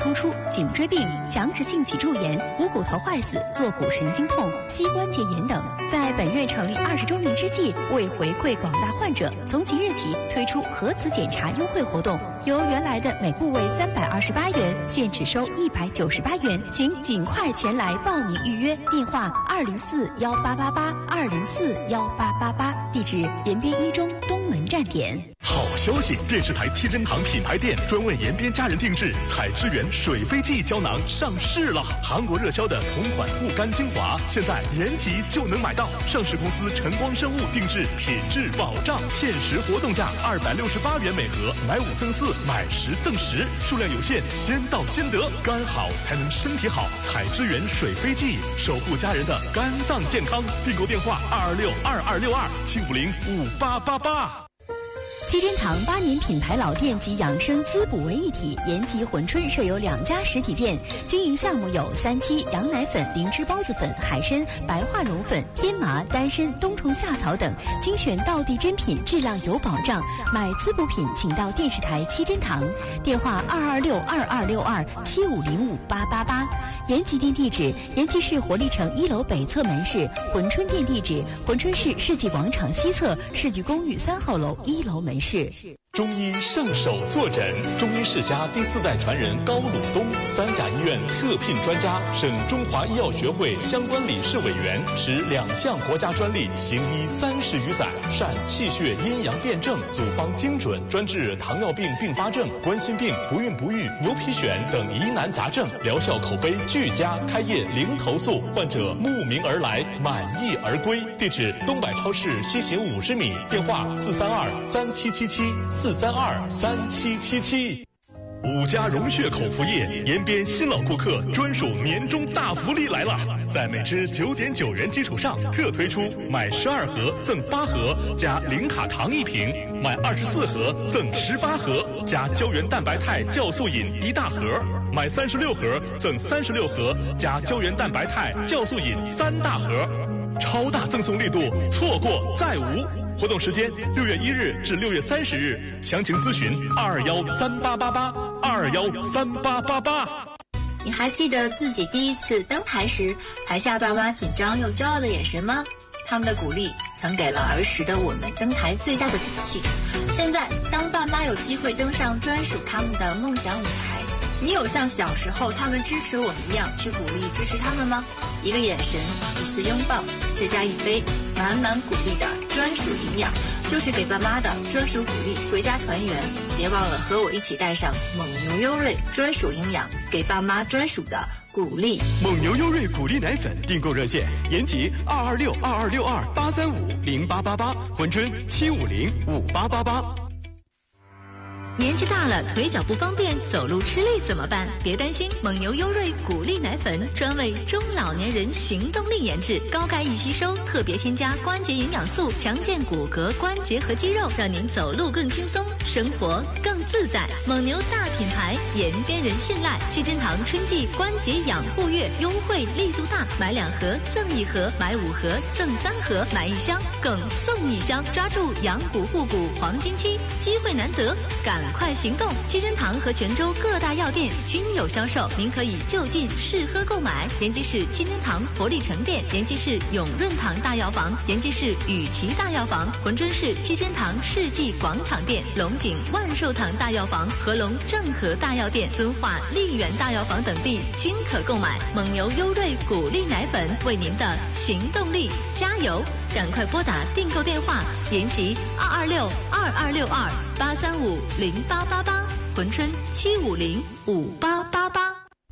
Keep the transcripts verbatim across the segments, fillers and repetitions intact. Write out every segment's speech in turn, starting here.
突出、颈椎病、强直性脊柱炎、股骨头坏死、坐骨神经痛、膝关节炎等。在本院成立二十周年之际，为回馈广大患者，从即日起推出核磁检查优惠活动，由原来的每部位三百二十八元，现只收一百九十八元，请尽快前来报名预约。电话二零四幺八八八二零四幺八八八，地址延边一中东门站点。 好消息！电视台七珍堂品牌店专为延边家人定制彩之源水飞蓟胶囊上市了。韩国热销的同款护肝精华，现在延吉就能买到。上市公司晨光生物定制，品质保障，限时活动价二百六十八元每盒，买五赠四，买十赠十，数量有限，先到先得。肝好才能身体好，彩之源水飞蓟守护家人的肝脏健康。订购电话二二六二二六二七五零五八八八。 七珍堂八年品牌老店及养生滋补为一体，延吉珲春设有两家实体店，经营项目有三七、羊奶粉、灵芝孢子粉、海参、白化绒粉、天麻、丹参、冬虫夏草等，精选道地珍品，质量有保障。买滋补品请到电视台七珍堂，电话二二六二二六二七五零五八八八。延吉店地址：延吉市活力城一楼北侧门市；珲春店地址：珲春市世纪广场西侧世纪公寓三号楼一楼门市。 中医圣手坐诊，中医世家第四代传人高鲁东，三甲医院特聘专家，省中华医药学会相关理事委员，持两项国家专利，行医三十余载，善气血阴阳辩证，组方精准，专治糖尿病并发症、冠心病、不孕不育、牛皮癣等疑难杂症，疗效口碑俱佳，开业零投诉，患者慕名而来，满意而归。地址：东百超市西行五十米，电话四三二三七七七。四三二三七七七。五家融血口服液延边新老顾客专属年终大福利来了，在每支九点九元基础上，特推出买十二盒赠八盒加零卡糖一瓶，买二十四盒赠十八盒加胶原蛋白肽酵素饮一大盒，买三十六盒赠三十六盒加胶原蛋白肽酵素饮三大盒，超大赠送力度，错过再无。活动时间六月一日至六月三十日，详情咨询二二幺三八八八二二幺三八八八。 你还记得自己第一次登台时，台下爸妈紧张又骄傲的眼神吗？他们的鼓励曾给了儿时的我们登台最大的底气。现在，当爸妈有机会登上专属他们的梦想舞台，你有像小时候他们支持我们一样去鼓励支持他们吗？一个眼神，一次拥抱，再加一杯满满鼓励的专属营养，就是给爸妈的专属鼓励，回家团圆。别忘了和我一起带上蒙牛优瑞专属营养，给爸妈专属的鼓励。 蒙牛优瑞鼓励奶粉订购热线：延吉二二六二二六二八三五零八八八，珲春七五零五八八八。 年纪大了，腿脚不方便，走路吃力怎么办？别担心，蒙牛优瑞鼓励奶粉专为中老年人行动力研制，高钙易吸收，特别添加关节营养素，强健骨骼、关节和肌肉，让您走路更轻松，生活更自在。蒙牛大品牌，延边人信赖。七珍堂春季关节养护月优惠力度大，买两盒赠一盒，买五盒赠三盒，买一箱更送一箱，抓住养骨护骨黄金期，机会难得，赶快行动！七珍堂和泉州各大药店均有销售，您可以就近试喝购买。延吉市七珍堂活力城店、延吉市永润堂大药房、延吉市雨琦大药房、珲春市七珍堂世纪广场店、龙井万寿堂大药房、合龙正和大药店、敦化丽园大药房等地均可购买。蒙牛优瑞鼓励奶粉，为您的行动力加油！赶快拨打订购电话：延吉二二六二二六二八三五零八八八，珲春七五零五八八八。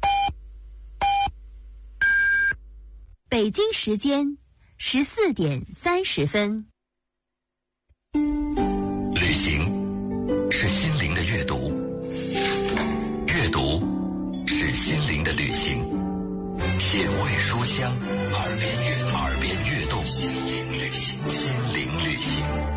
北京时间十四点三十分。 旅行是心灵的阅读，阅读是心灵的旅行。品味书香，耳边悦耳边悦动，心灵旅行，心灵旅行。